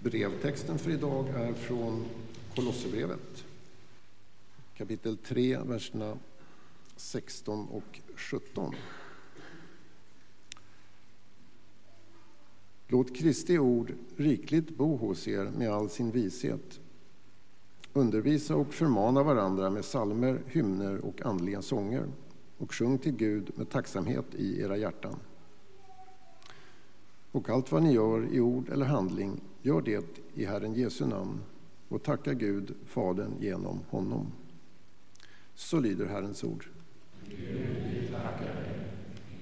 Brevtexten för idag är från Kolosserbrevet, kapitel 3, verserna 16 och 17. Låt Kristi ord rikligt bo hos er med all sin vishet. Undervisa och förmana varandra med psalmer, hymner och andliga sånger, och sjung till Gud med tacksamhet i era hjärtan. Och allt vad ni gör i ord eller handling, gör det i Herren Jesu namn, och tacka Gud, Fadern, genom honom. Så lyder Herrens ord.